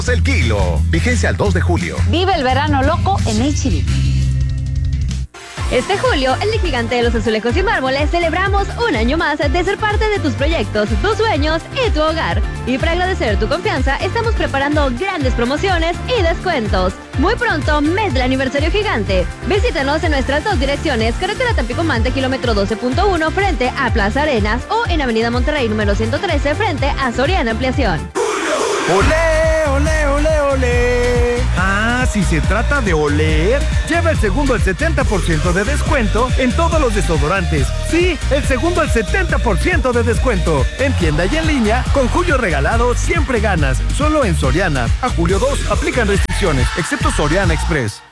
el kilo. Vigencia al 2 de julio. Vive el verano loco en H-E-B. Este julio, en el Gigante de los Azulejos y Mármoles, celebramos un año más de ser parte de tus proyectos, tus sueños y tu hogar. Y para agradecer tu confianza, estamos preparando grandes promociones y descuentos. Muy pronto, mes del aniversario Gigante. Visítanos en nuestras dos direcciones, carretera Tampico-Mante, kilómetro 12.1, frente a Plaza Arenas, o en avenida Monterrey, número 113, frente a Soriana Ampliación. ¡Olé, olé, olé, olé! Ah, si se trata de oler, lleva el segundo al 70% de descuento en todos los desodorantes. Sí, el segundo al 70% de descuento. En tienda y en línea, con Julio Regalado siempre ganas. Solo en Soriana. A julio 2 aplican restricciones, excepto Soriana Express.